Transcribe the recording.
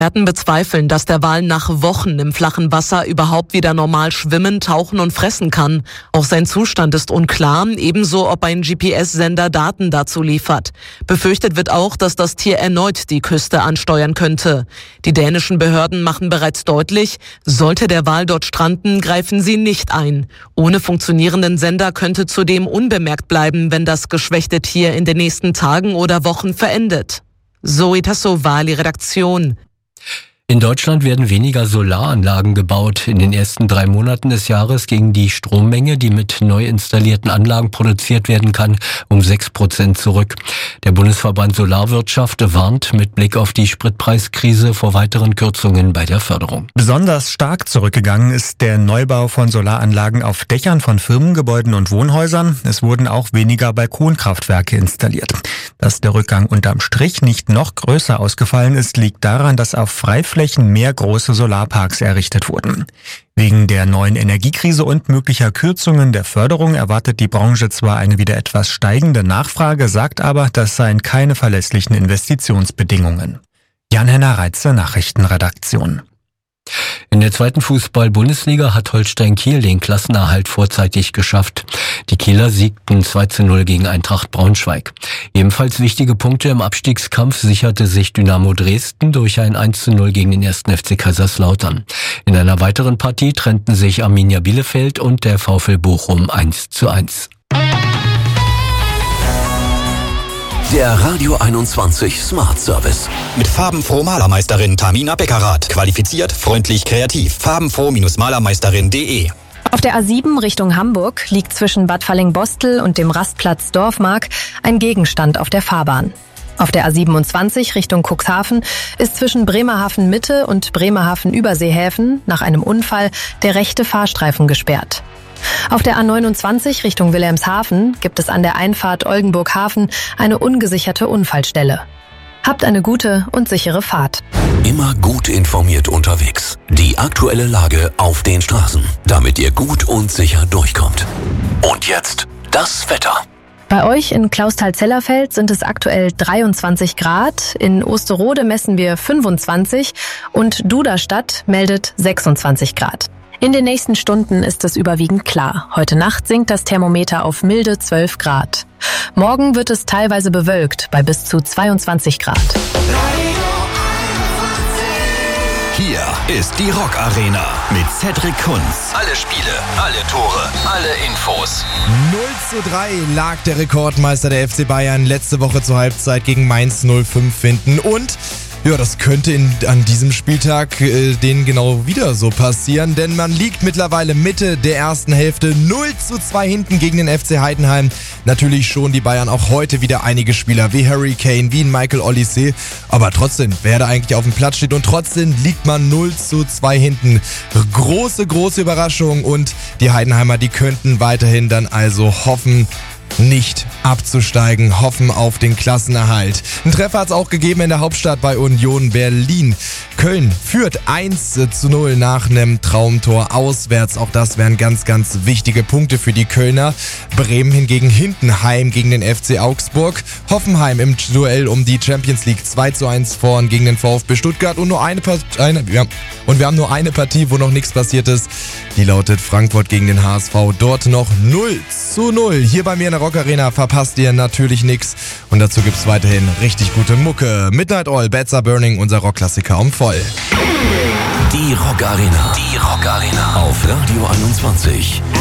Experten bezweifeln, dass der Wal nach Wochen im flachen Wasser überhaupt wieder normal schwimmen, tauchen und fressen kann. Auch sein Zustand ist unklar, ebenso ob ein GPS-Sender Daten dazu liefert. Befürchtet wird auch, dass das Tier erneut die Küste ansteuern könnte. Die dänischen Behörden machen bereits deutlich, sollte der Wal dort stranden, greifen sie nicht ein. Ohne funktionierenden Sender könnte zudem unbemerkt bleiben, wenn das geschwächte Tier in den nächsten Tagen oder Wochen verendet. Zoe Tassovali, Redaktion. In Deutschland werden weniger Solaranlagen gebaut. In den ersten 3 Monaten des Jahres ging die Strommenge, die mit neu installierten Anlagen produziert werden kann, um 6% zurück. Der Bundesverband Solarwirtschaft warnt mit Blick auf die Spritpreiskrise vor weiteren Kürzungen bei der Förderung. Besonders stark zurückgegangen ist der Neubau von Solaranlagen auf Dächern von Firmengebäuden und Wohnhäusern. Es wurden auch weniger Balkonkraftwerke installiert. Dass der Rückgang unterm Strich nicht noch größer ausgefallen ist, liegt daran, dass auf Freiflächen mehr große Solarparks errichtet wurden. Wegen der neuen Energiekrise und möglicher Kürzungen der Förderung erwartet die Branche zwar eine wieder etwas steigende Nachfrage, sagt aber, das seien keine verlässlichen Investitionsbedingungen. Jan-Henner Reitze, Nachrichtenredaktion. In der 2. Fußball-Bundesliga hat Holstein Kiel den Klassenerhalt vorzeitig geschafft. Die Kieler siegten 2:0 gegen Eintracht Braunschweig. Ebenfalls wichtige Punkte im Abstiegskampf sicherte sich Dynamo Dresden durch ein 1:0 gegen den 1. FC Kaiserslautern. In einer weiteren Partie trennten sich Arminia Bielefeld und der VfL Bochum 1:1. Der Radio 21 Smart Service. Mit farbenfroh Malermeisterin Tamina Beckerath. Qualifiziert, freundlich, kreativ. farbenfroh-malermeisterin.de. Auf der A7 Richtung Hamburg liegt zwischen Bad Fallingbostel und dem Rastplatz Dorfmark ein Gegenstand auf der Fahrbahn. Auf der A27 Richtung Cuxhaven ist zwischen Bremerhaven Mitte und Bremerhaven Überseehäfen nach einem Unfall der rechte Fahrstreifen gesperrt. Auf der A29 Richtung Wilhelmshaven gibt es an der Einfahrt Oldenburg-Hafen eine ungesicherte Unfallstelle. Habt eine gute und sichere Fahrt. Immer gut informiert unterwegs. Die aktuelle Lage auf den Straßen, damit ihr gut und sicher durchkommt. Und jetzt das Wetter. Bei euch in Clausthal-Zellerfeld sind es aktuell 23 Grad, in Osterode messen wir 25 und Duderstadt meldet 26 Grad. In den nächsten Stunden ist es überwiegend klar. Heute Nacht sinkt das Thermometer auf milde 12 Grad. Morgen wird es teilweise bewölkt bei bis zu 22 Grad. Hier ist die Rock Arena mit Cedric Kunz. Alle Spiele, alle Tore, alle Infos. 0:3 lag der Rekordmeister der FC Bayern letzte Woche zur Halbzeit gegen Mainz 05 hinten und ja, das könnte an diesem Spieltag denen genau wieder so passieren, denn man liegt mittlerweile Mitte der ersten Hälfte 0:2 hinten gegen den FC Heidenheim. Natürlich schon die Bayern auch heute wieder einige Spieler wie Harry Kane, wie Michael Olise, aber trotzdem, wer da eigentlich auf dem Platz steht und trotzdem liegt man 0:2 hinten. Große Überraschung und die Heidenheimer, die könnten weiterhin dann also hoffen, nicht abzusteigen, hoffen auf den Klassenerhalt. Ein Treffer hat es auch gegeben in der Hauptstadt bei Union Berlin. Köln führt 1:0 nach einem Traumtor auswärts. Auch das wären ganz wichtige Punkte für die Kölner. Bremen hingegen hinten heim gegen den FC Augsburg. Hoffenheim im Duell um die Champions League 2:1 vorn gegen den VfB Stuttgart. Und wir haben nur eine Partie, wo noch nichts passiert ist. Die lautet Frankfurt gegen den HSV. Dort noch 0:0. Hier bei mir in der Rock Arena verpasst ihr natürlich nichts. Und dazu gibt's weiterhin richtig gute Mucke. Midnight Oil, Beds Are Burning, unser Rockklassiker um voll. Die Rock Arena. Auf Radio 21.